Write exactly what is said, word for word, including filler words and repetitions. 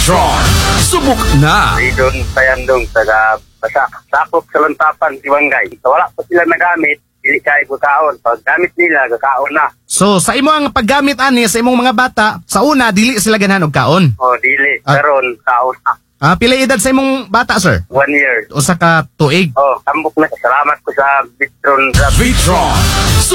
Vitron, subok na. Doon sa Yandong, taga basa, sakop sa Lantapan, Siwangay. So, wala pa sila nagamit, dili kay gakaon. Pag gamit nila, gakaon na. So, sa imo ang paggamit ani sa imong mga bata, sa una dili sila ganahan og kaon. O, dili. Ah. Karon, kaon na. Ah, pila edad sa imong bata, sir? One year. Usa ka tuig. Oh, tambok na. Salamat ko sa Vitron. Vitron,